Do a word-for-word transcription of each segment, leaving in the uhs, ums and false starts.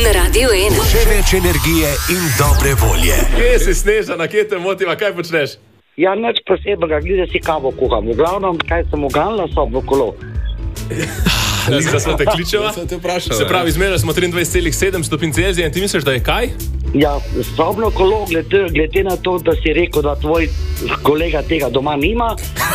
na Radiu ena. Še več energije in dobre volje. Kje si, Snežana, kje te motiva, kaj počneš? Ja, nič posebnega, glede si kavo kuham. V glavnem, kaj sem uganila sobno kolo. Da smo te kličeva? Te vprašal, Se pravi, izmerili smo triindvajset celih sedem stopinj Celzija in ti misliš, da je kaj? Ja, sobno kolo, glede, glede na to, da si rekel, da tvoj kolega tega doma nima.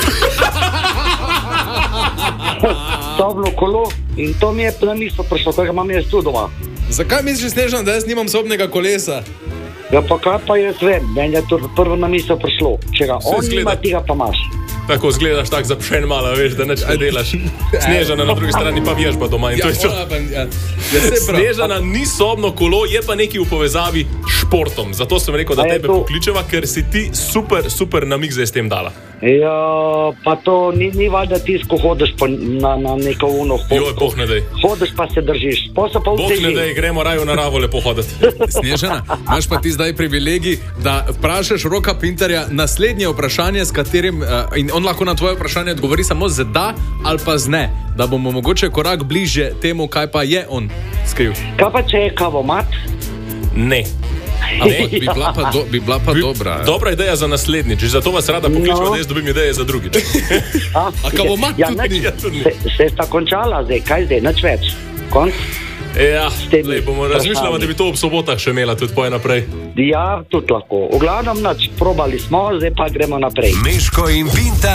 Sobno kolo in to mi je na misel prišlo, kaj ga imam jaz tu doma. Zakaj misliš, Snežana, da jaz nimam sobnega kolesa? Ja, pa kaj pa jaz vem, meni je to prvo na misel prišlo. Če ga on zgleda- nima, ti ga pa imaš. Tako zgledaš tak zapšen malo, veš, da nič ne delaš. Snežana na drugi strani pa vježba doma in to je to. ona pa- ja. Ja, saj prav. Snežana ni sobno kolo, je pa nekaj v povezavi s športom. Zato sem rekel, da A je tebe to- pokličeva, ker si ti super, super namig zdaj s tem dala. Ja, pa to ni, ni valjda ti, ko hodiš pa na, na neko uno. Joj, boh ne dej. Hodiš pa se držiš. Pa se pa Boh ne vteži. dej, gremo raje v naravo lepo hoditi. Snežana, imaš pa ti zdaj privilegij, da vprašaš Roka Pintarja naslednje vprašanje, s katerim uh, in on lahko na tvoje vprašanje odgovori samo z da ali pa z ne, da bomo mogoče korak bliže temu, kaj pa je on skril. Kaj pa če je kavomat? Ne. Ampak bi bila pa, do, bi bila pa Bi- dobra. Dobra ideja za naslednjič, zato vas rada pokličeva, No. da jaz dobim ideje za drugič. A, A kavomat ja, tudi nič, ni? Ja, tudi ni. se, se sta končala zdaj, kaj zdaj, nič več. Konc? Ja, temi lej, bomo razmišljali, da bi to ob sobotah še imela tudi poje naprej. Ja, tudi lahko. V glavnem nič, probali smo, zdaj pa gremo naprej. Meško in Vinta